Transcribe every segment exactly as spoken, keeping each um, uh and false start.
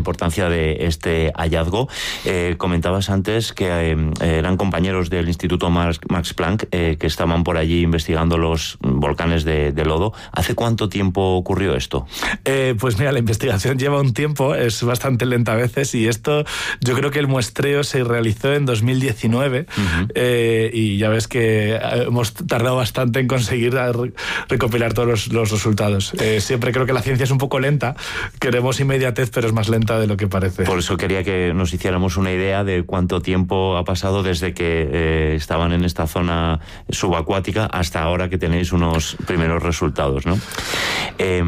importancia de este hallazgo. Eh, comentabas antes que eh, eran compañeros del Instituto Max, Max Planck eh, que estaban por allí investigando los volcanes de, de lodo. ¿Hace cuánto tiempo ocurrió esto? Eh, pues mira, la investigación lleva un tiempo, es bastante lenta a veces, y esto, yo creo que el muestreo se realizó en dos mil diecinueve, uh-huh. eh, y ya ves que hemos tardado bastante en conseguir recopilar todos los, los resultados. Eh, siempre creo que la ciencia es un poco lenta, queremos inmediatez, pero es más lenta de lo que parece. Por eso quería que nos hiciéramos una idea de cuánto tiempo ha pasado desde que eh, estaban en esta zona subacuática hasta ahora que tenéis unos primeros resultados, ¿no? Eh,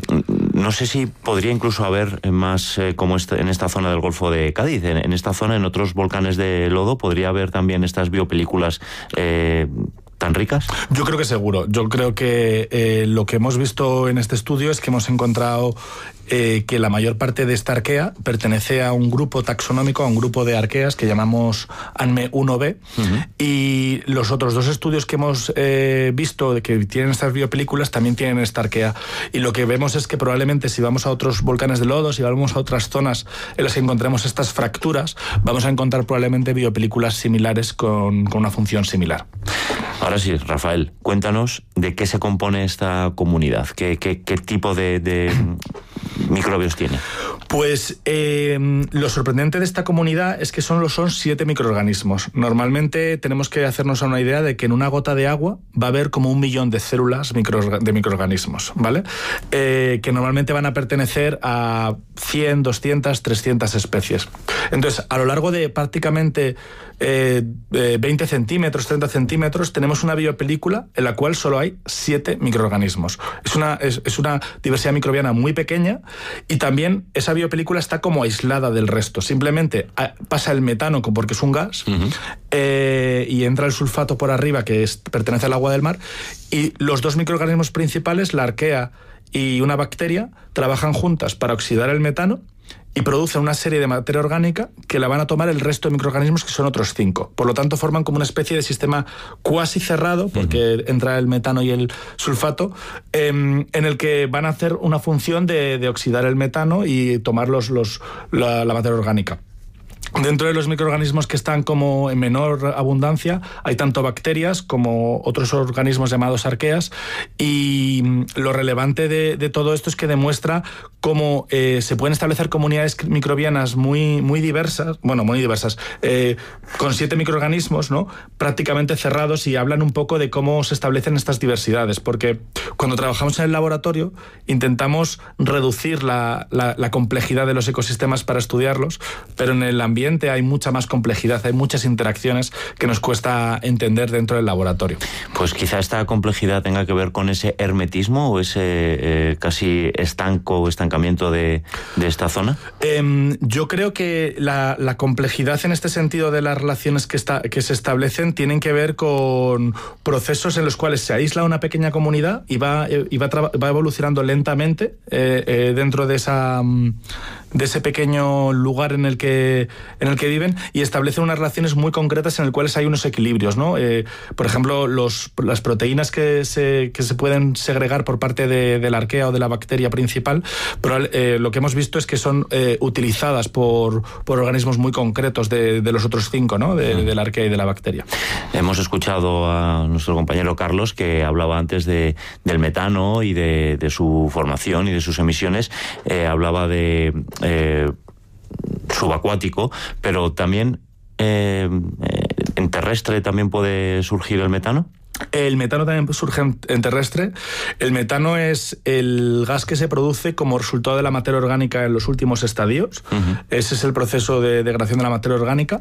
no sé si podría incluso haber más eh, como este, en esta zona del Golfo de Cádiz, en, en esta zona, en otros volcanes de lodo, podría haber también estas biopelículas eh, tan ricas. Yo creo que seguro. Yo creo que eh, lo que hemos visto en este estudio es que hemos encontrado eh, que la mayor parte de esta arquea pertenece a un grupo taxonómico, a un grupo de arqueas que llamamos ANME uno B, uh-huh. y los otros dos estudios que hemos eh, visto que tienen estas biopelículas también tienen esta arquea, y lo que vemos es que probablemente si vamos a otros volcanes de lodo, si vamos a otras zonas en las que encontremos estas fracturas, vamos a encontrar probablemente biopelículas similares con, con una función similar. Ahora sí, Rafael, cuéntanos de qué se compone esta comunidad, qué, qué, qué tipo de, de microbios tiene. Pues eh, lo sorprendente de esta comunidad es que solo son siete microorganismos. Normalmente tenemos que hacernos una idea de que en una gota de agua va a haber como un millón de células micro, de microorganismos, ¿vale? Eh, que normalmente van a pertenecer a cien, doscientas, trescientas especies. Entonces, a lo largo de prácticamente eh, veinte centímetros, treinta centímetros, tenemos una biopelícula en la cual solo hay siete microorganismos. Es una, es, es una diversidad microbiana muy pequeña, y también esa biopelícula está como aislada del resto. Simplemente pasa el metano porque es un gas, uh-huh. eh, y entra el sulfato por arriba, que es, pertenece al agua del mar, y los dos microorganismos principales, la arquea y una bacteria, trabajan juntas para oxidar el metano y producen una serie de materia orgánica que la van a tomar el resto de microorganismos, que son otros cinco. Por lo tanto, forman como una especie de sistema cuasi cerrado, porque uh-huh. entra el metano y el sulfato, eh, en el que van a hacer una función de, de oxidar el metano y tomar los, los, la, la materia orgánica. Dentro de los microorganismos que están como en menor abundancia hay tanto bacterias como otros organismos llamados arqueas, y lo relevante de, de todo esto es que demuestra cómo eh, se pueden establecer comunidades microbianas muy, muy diversas, bueno, muy diversas, eh, con siete microorganismos, ¿no?, prácticamente cerrados, y hablan un poco de cómo se establecen estas diversidades, porque cuando trabajamos en el laboratorio intentamos reducir la, la, la complejidad de los ecosistemas para estudiarlos, pero en el ambiente hay mucha más complejidad, hay muchas interacciones que nos cuesta entender dentro del laboratorio. Pues quizá esta complejidad tenga que ver con ese hermetismo o ese eh, casi estanco o estancamiento de, de esta zona. Eh, yo creo que la, la complejidad en este sentido de las relaciones que, está, que se establecen tienen que ver con procesos en los cuales se aísla una pequeña comunidad y va, y va, va evolucionando lentamente eh, eh, dentro de esa... de ese pequeño lugar en el que en el que viven, y establecen unas relaciones muy concretas en las cuales hay unos equilibrios, ¿no? Eh, por ejemplo, los, las proteínas que se, que se pueden segregar por parte de, de la arquea o de la bacteria principal, pero eh, lo que hemos visto es que son eh, utilizadas por, por organismos muy concretos de, de los otros cinco, ¿no?, de, de la arquea y de la bacteria. Hemos escuchado a nuestro compañero Carlos, que hablaba antes de, del metano y de, de su formación y de sus emisiones. Eh, hablaba de Eh, subacuático, pero también eh, en terrestre también puede surgir el metano. El metano también surge en terrestre. El metano es el gas que se produce como resultado de la materia orgánica en los últimos estadios. Uh-huh. Ese es el proceso de degradación de la materia orgánica.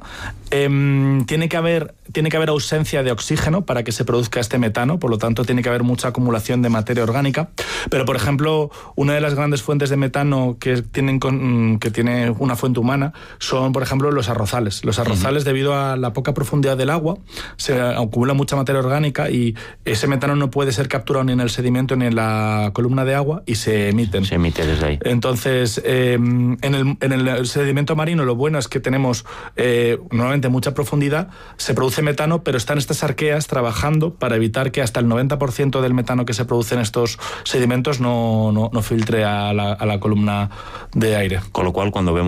Eh, tiene que haber, tiene que haber ausencia de oxígeno para que se produzca este metano, por lo tanto tiene que haber mucha acumulación de materia orgánica. Pero, por ejemplo, una de las grandes fuentes de metano que tienen con, que tiene una fuente humana son, por ejemplo, los arrozales. Los arrozales, uh-huh. debido a la poca profundidad del agua, se acumula mucha materia orgánica, y ese metano no puede ser capturado ni en el sedimento ni en la columna de agua, y se emiten. Se emite desde ahí. Entonces, eh, en, el, en el sedimento marino lo bueno es que tenemos eh, normalmente mucha profundidad, se produce metano, pero están estas arqueas trabajando para evitar que hasta el noventa por ciento del metano que se produce en estos sedimentos no, no, no filtre a la, a la columna de aire. Con lo cual, cuando vemos